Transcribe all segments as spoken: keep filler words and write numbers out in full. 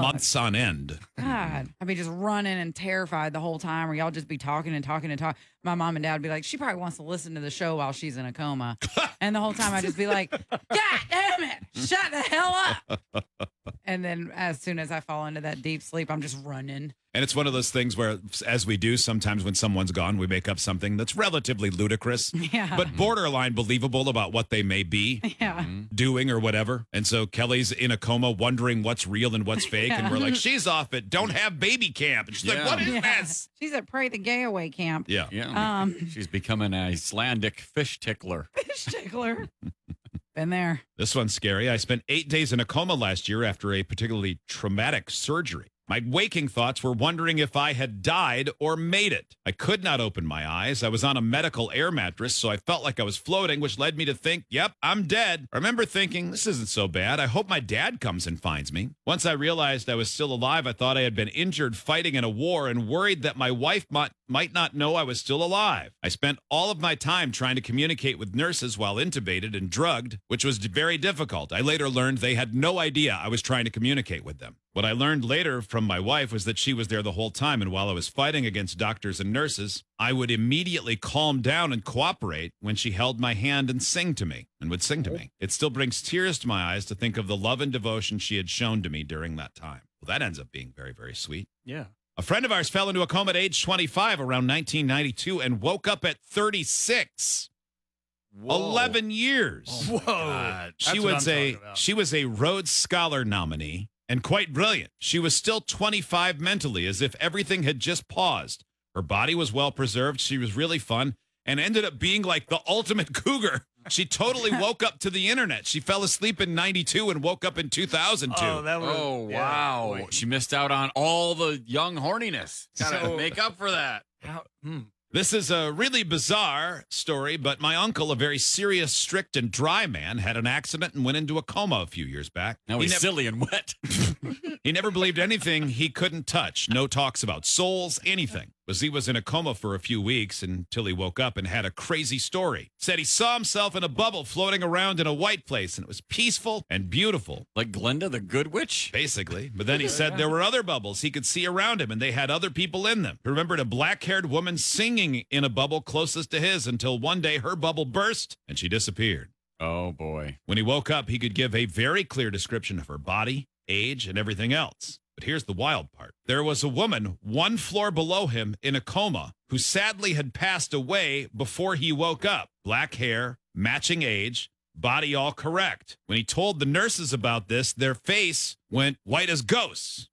months on end. God, I'd be just running and terrified the whole time, or y'all just be talking and talking and talking. My mom and dad would be like, she probably wants to listen to the show while she's in a coma. And the whole time I'd just be like, God damn it, shut the hell up. And then as soon as I fall into that deep sleep, I'm just running. And it's one of those things where, as we do sometimes when someone's gone, we make up something that's relatively ludicrous, Yeah. but borderline believable about what they may be Yeah. doing or whatever. And so Kelly's in a coma wondering what's real and what's fake. And we're like, she's off at Don't Have Baby Camp. And she's Yeah. like, what is Yeah. this? She's at Pray the Gay Away camp. Yeah. Yeah. Um, She's becoming an Icelandic fish tickler. Fish tickler. Been there. This one's scary. I spent eight days in a coma last year after a particularly traumatic surgery. My waking thoughts were wondering if I had died or made it. I could not open my eyes. I was on a medical air mattress, so I felt like I was floating, which led me to think, yep, I'm dead. I remember thinking, this isn't so bad. I hope my dad comes and finds me. Once I realized I was still alive, I thought I had been injured fighting in a war and worried that my wife might, might not know I was still alive. I spent all of my time trying to communicate with nurses while intubated and drugged, which was very difficult. I later learned they had no idea I was trying to communicate with them. What I learned later from my wife was that she was there the whole time, and while I was fighting against doctors and nurses, I would immediately calm down and cooperate when she held my hand and sing to me, and would sing to me. It still brings tears to my eyes to think of the love and devotion she had shown to me during that time. Well, that ends up being very, very sweet. Yeah. A friend of ours fell into a coma at age twenty-five around nineteen ninety-two and woke up at thirty-six. Whoa. eleven years. Whoa. God. She That's what was I'm a talking about. she was a Rhodes Scholar nominee and quite brilliant. She was still twenty-five mentally, as if everything had just paused. Her body was well preserved. She was really fun and ended up being like the ultimate cougar. She totally woke up to the internet. She fell asleep in ninety-two and woke up in two thousand two. Oh, that was, Oh, yeah, wow. boy. She missed out on all the young horniness. Gotta So- make up for that. How, hmm. This is a really bizarre story, but my uncle, a very serious, strict, and dry man, had an accident and went into a coma a few years back. Now he he's nev- silly and wet. He never believed anything he couldn't touch. No talks about souls, anything. Was he was in a coma for a few weeks until he woke up and had a crazy story. Said he saw himself in a bubble floating around in a white place, and it was peaceful and beautiful, Like Glinda the Good Witch? basically. But then he said there were other bubbles he could see around him, and they had other people in them. He remembered a black-haired woman singing in a bubble closest to his until one day her bubble burst, and she disappeared. Oh, boy. When he woke up, he could give a very clear description of her body, age, and everything else. But here's the wild part. There was a woman one floor below him in a coma who sadly had passed away before he woke up. Black hair, matching age, body all correct. When he told the nurses about this, their face went white as ghosts.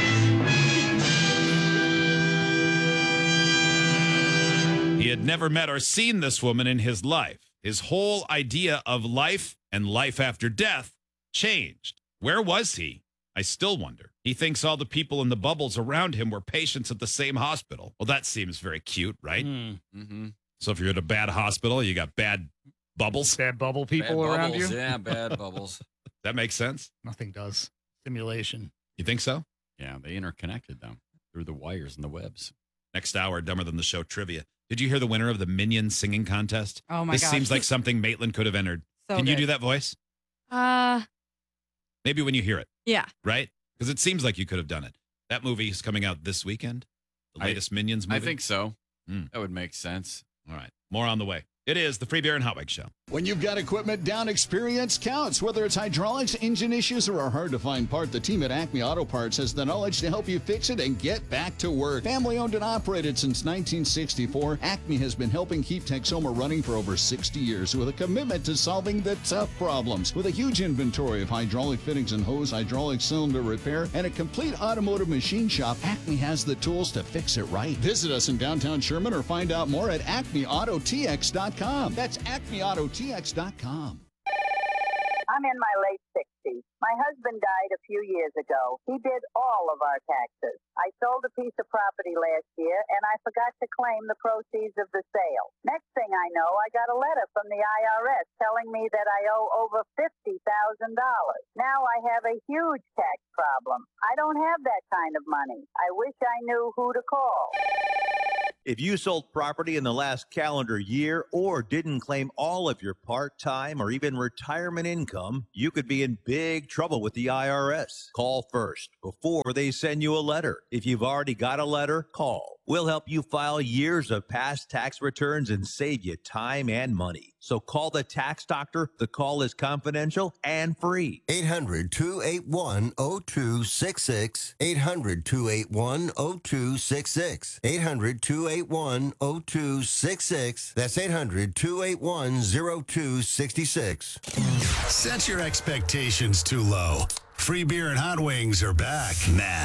He had never met or seen this woman in his life. His whole idea of life and life after death changed. Where was he? I still wonder. He thinks all the people in the bubbles around him were patients at the same hospital. Well, that seems very cute, right? Hmm. Mm-hmm. So if you're at a bad hospital, you got bad bubbles. Bad bubble people bad around bubbles. you? Yeah, bad bubbles. That makes sense. Nothing does. Simulation. You think so? Yeah, they interconnected them through the wires and the webs. Next hour, Dumber Than the Show trivia. Did you hear the winner of the Minion singing contest? Oh, my this gosh. seems like something Maitland could have entered. So Can you good. do that voice? Uh, Maybe when you hear it, yeah. right? Because it seems like you could have done it. That movie is coming out this weekend. The I- latest Minions movie. I think so. Mm. That would make sense. All right. More on the way. It is the Free Beer and Hot Wings Show. When you've got equipment down, experience counts. Whether it's hydraulics, engine issues, or a hard-to-find part, the team at Acme Auto Parts has the knowledge to help you fix it and get back to work. Family-owned and operated since nineteen sixty-four, Acme has been helping keep Texoma running for over sixty years with a commitment to solving the tough problems. With a huge inventory of hydraulic fittings and hose, hydraulic cylinder repair, and a complete automotive machine shop, Acme has the tools to fix it right. Visit us in downtown Sherman or find out more at acme auto t x dot com. That's acme auto t x dot com. I'm in my late sixties. My husband died a few years ago. He did all of our taxes. I sold a piece of property last year, and I forgot to claim the proceeds of the sale. Next thing I know, I got a letter from the I R S telling me that I owe over fifty thousand dollars. Now I have a huge tax problem. I don't have that kind of money. I wish I knew who to call. If you sold property in the last calendar year or didn't claim all of your part-time or even retirement income, you could be in big trouble with the I R S. Call first before they send you a letter. If you've already got a letter, call. We'll help you file years of past tax returns and save you time and money. So call the tax doctor. The call is confidential and free. eight hundred, two eight one, oh two six six. eight hundred, two eight one, oh two six six. eight hundred, two eight one, oh two six six. That's eight hundred, two eight one, oh two six six. Set your expectations too low. Free beer and hot wings are back now.